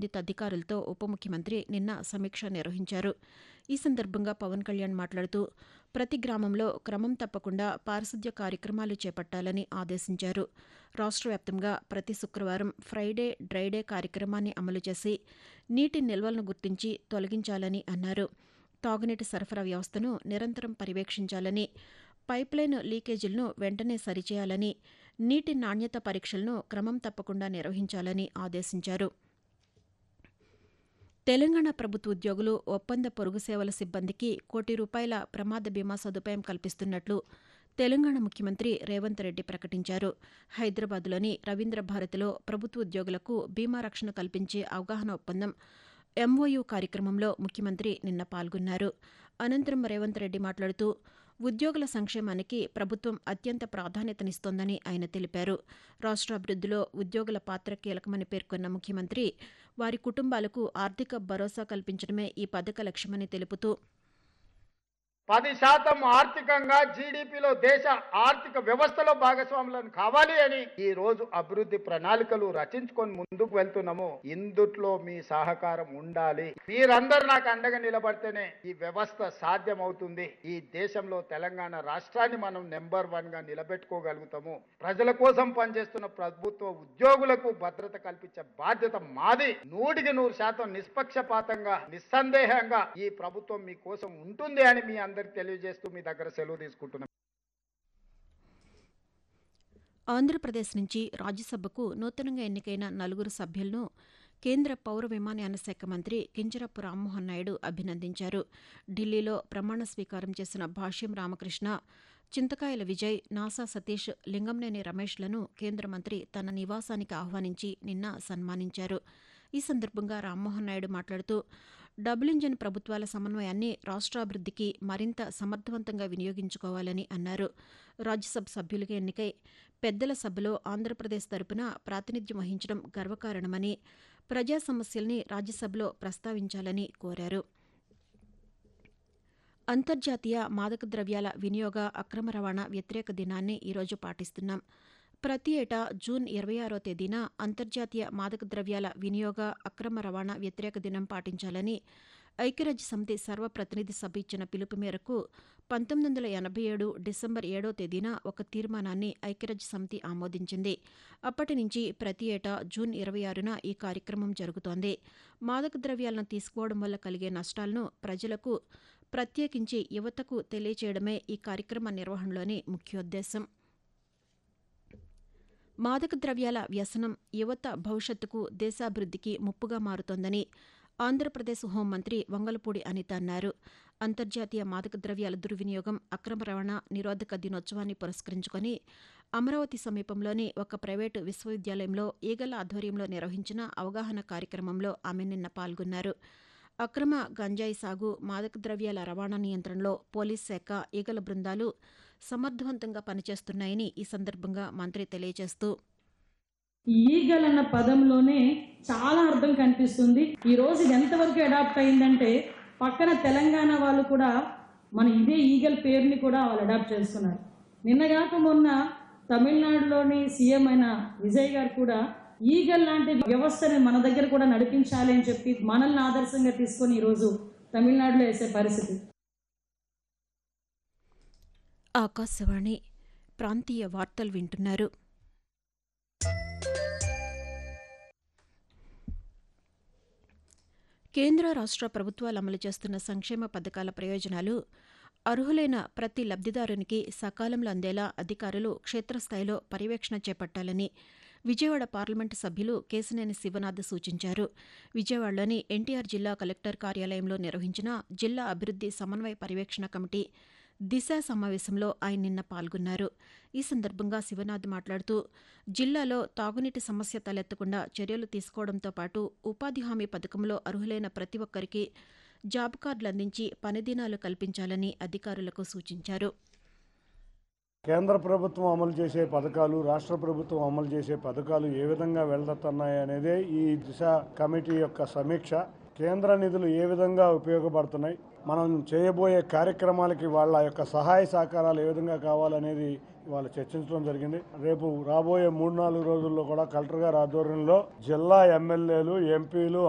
సంబంధిత అధికారులతో ఉప ముఖ్యమంత్రి నిన్న సమీక్ష నిర్వహించారు. ఈ సందర్భంగా పవన్ కళ్యాణ్ మాట్లాడుతూ ప్రతి గ్రామంలో క్రమం తప్పకుండా పారిశుద్ధ్య కార్యక్రమాలు చేపట్టాలని ఆదేశించారు. రాష్ట్ర వ్యాప్తంగా ప్రతి శుక్రవారం ఫ్రైడే డ్రైడే కార్యక్రమాన్ని అమలు చేసి నీటి నిల్వలను గుర్తించి తొలగించాలని అన్నారు. తాగునీటి సరఫరా వ్యవస్థను నిరంతరం పర్యవేక్షించాలని, పైప్లైన్ లీకేజీలను వెంటనే సరిచేయాలని, నీటి నాణ్యత పరీక్షలను క్రమం తప్పకుండా నిర్వహించాలని ఆదేశించారు. తెలంగాణ ప్రభుత్వ ఉద్యోగులు ఒప్పంద పొరుగు సేవల సిబ్బందికి ₹1,00,00,000 ప్రమాద బీమా సదుపాయం కల్పిస్తున్నట్లు తెలంగాణ ముఖ్యమంత్రి రేవంత్ రెడ్డి ప్రకటించారు. హైదరాబాద్లోని రవీంద్ర భారతిలో ప్రభుత్వ ఉద్యోగులకు బీమా రక్షణ కల్పించే అవగాహన ఒప్పందం MOU కార్యక్రమంలో ముఖ్యమంత్రి నిన్న పాల్గొన్నారు. అనంతరం రేవంత్ రెడ్డి మాట్లాడుతూ ఉద్యోగుల సంక్షేమానికి ప్రభుత్వం అత్యంత ప్రాధాన్యతనిస్తోందని ఆయన తెలిపారు. రాష్ట్ర అభివృద్ధిలో ఉద్యోగుల పాత్ర కీలకమని పేర్కొన్న ముఖ్యమంత్రి వారి కుటుంబాలకు ఆర్థిక భరోసా కల్పించడమే ఈ పథక లక్ష్యమని తెలుపుతూ 10% ఆర్థికంగా జీడీపీలో దేశ ఆర్థిక వ్యవస్థలో భాగస్వాములను కావాలి అని ఈ రోజు అభివృద్ధి ప్రణాళికలు రచించుకొని ముందుకు వెళ్తున్నాము. ఇందుట్లో మీ సహకారం ఉండాలి. మీరందరూ నాకు అండగా నిలబడితేనే ఈ వ్యవస్థ సాధ్యమవుతుంది. ఈ దేశంలో తెలంగాణ రాష్ట్రాన్ని మనం నెంబర్ 1 గా నిలబెట్టుకోగలుగుతాము. ప్రజల కోసం పనిచేస్తున్న ప్రభుత్వ ఉద్యోగులకు భద్రత కల్పించే బాధ్యత మాది. 100% నిష్పక్షపాతంగా నిస్సందేహంగా ఈ ప్రభుత్వం మీ కోసం ఉంటుంది అని మీ అందరికి తెలియజేస్తూ మీ దగ్గర సెలవు తీసుకుంటున్నాం. ఆంధ్రప్రదేశ్ నుంచి రాజ్యసభకు నూతనంగా ఎన్నికైన 4 సభ్యులను కేంద్ర పౌర విమానయాన శాఖ మంత్రి కింజరాపు రామ్మోహన్ నాయుడు అభినందించారు. ఢిల్లీలో ప్రమాణ స్వీకారం చేసిన భాష్యం రామకృష్ణ, చింతకాయల విజయ్, నాసా సతీష్, లింగంనేని రమేష్లను కేంద్ర మంత్రి తన నివాసానికి ఆహ్వానించి నిన్న సన్మానించారు. ఈ సందర్భంగా రామ్మోహన్ నాయుడు మాట్లాడుతూ డబుల్ ఇంజన్ ప్రభుత్వాల సమన్వయాన్ని రాష్ట్రాభివృద్ధికి మరింత సమర్థవంతంగా వినియోగించుకోవాలని అన్నారు. రాజ్యసభ సభ్యులుగా ఎన్నికై పెద్దల సభలో ఆంధ్రప్రదేశ్ తరపున ప్రాతినిధ్యం వహించడం గర్వకారణమని, ప్రజా సమస్యల్ని రాజ్యసభలో ప్రస్తావించాలని కోరారు. అంతర్జాతీయ మాదక ద్రవ్యాల వినియోగ అక్రమ రవాణా వ్యతిరేక దినాన్ని ఈరోజు పాటిస్తున్నాం. ప్రతి ఏటా జూన్ 26వ తేదీన అంతర్జాతీయ మాదక ద్రవ్యాల వినియోగ అక్రమ రవాణా వ్యతిరేక దినం పాటించాలని ఐక్యరాజ్యసమితి సర్వప్రతినిధి సభ ఇచ్చిన పిలుపు మేరకు 1987 డిసెంబర్ 7వ తేదీన ఒక తీర్మానాన్ని ఐక్యరాజ్యసమితి ఆమోదించింది. అప్పటి నుంచి ప్రతి ఏటా జూన్ 26న ఈ కార్యక్రమం జరుగుతోంది. మాదక ద్రవ్యాలను తీసుకోవడం వల్ల కలిగే నష్టాలను ప్రజలకు, ప్రత్యేకించి యువతకు తెలియచేయడమే ఈ కార్యక్రమ నిర్వహణలోని ముఖ్యోద్దేశం. మాదక ద్రవ్యాల వ్యసనం యువత భవిష్యత్తుకు, దేశాభివృద్ధికి ముప్పుగా మారుతోందని ఆంధ్రప్రదేశ్ హోంమంత్రి వంగలపూడి అనిత అన్నారు. అంతర్జాతీయ మాదక ద్రవ్యాల దుర్వినియోగం, అక్రమ రవాణా నిరోధక దినోత్సవాన్ని పురస్కరించుకొని అమరావతి సమీపంలోని ఒక ప్రైవేటు విశ్వవిద్యాలయంలో ఈగల ఆధ్వర్యంలో నిర్వహించిన అవగాహన కార్యక్రమంలో ఆమె నిన్న పాల్గొన్నారు. అక్రమ గంజాయి సాగు, మాదక ద్రవ్యాల రవాణా నియంత్రణలో పోలీస్ శాఖ, ఈగల బృందాలు సమర్థవంతంగా పనిచేస్తున్నాయని ఈ సందర్భంగా మంత్రి తెలియజేస్తూ ఈగల్ అన్న పదంలోనే చాలా అర్థం కనిపిస్తుంది. ఈ రోజు ఇది ఎంతవరకు అడాప్ట్ అయిందంటే పక్కన తెలంగాణ వాళ్ళు కూడా మన ఇదే ఈగల్ పేరుని కూడా వాళ్ళు అడాప్ట్ చేస్తున్నారు. నిన్నగాక మొన్న తమిళనాడులోని సీఎం అయిన విజయ్ గారు కూడా ఈగల్ లాంటి వ్యవస్థని మన దగ్గర కూడా నడిపించాలి అని చెప్పి మనల్ని ఆదర్శంగా తీసుకొని ఈరోజు తమిళనాడులో వేసే పరిస్థితి. ఆకాశవాణి ప్రాంతీయ వార్తలు వింటున్నారు. కేంద్ర రాష్ట్ర ప్రభుత్వాలు అమలు చేస్తున్న సంక్షేమ పథకాల ప్రయోజనాలు అర్హులైన ప్రతి లబ్ధిదారునికి సకాలంలో అందేలా అధికారులు క్షేత్రస్థాయిలో పర్యవేక్షణ చేపట్టాలని విజయవాడ పార్లమెంటు సభ్యులు కేశినేని శివనాథ్ సూచించారు. విజయవాడలోని ఎన్టీఆర్ జిల్లా కలెక్టర్ కార్యాలయంలో నిర్వహించిన జిల్లా అభివృద్ధి సమన్వయ పర్యవేక్షణ కమిటీ దిశ సమావేశంలో ఆయన నిన్న పాల్గొన్నారు. ఈ సందర్భంగా శివనాథ్ మాట్లాడుతూ జిల్లాలో తాగునీటి సమస్య తలెత్తకుండా చర్యలు తీసుకోవడంతో పాటు ఉపాధి హామీ పథకంలో అర్హులైన ప్రతి ఒక్కరికి జాబ్ కార్డులు అందించి పనిదినాలు కల్పించాలని అధికారులకు సూచించారు. కేంద్ర ప్రభుత్వం అమలు చేసే పథకాలు, రాష్ట్ర ప్రభుత్వం అమలు చేసే పథకాలు ఏ విధంగా వెళ్తున్నాయి అనేదే ఈ దిశ కమిటీ యొక్క సమీక్ష. కేంద్ర నిధులు ఏ విధంగా ఉపయోగపడుతున్నాయి, మనం చేయబోయే కార్యక్రమాలకి వాళ్ళ యొక్క సహాయ సహకారాలు ఏ విధంగా కావాలనేది వాళ్ళు చర్చించడం జరిగింది. రేపు రాబోయే 3-4 రోజుల్లో కూడా కలెక్టర్ గారి ఆధ్వర్యంలో జిల్లా ఎమ్మెల్యేలు, ఎంపీలు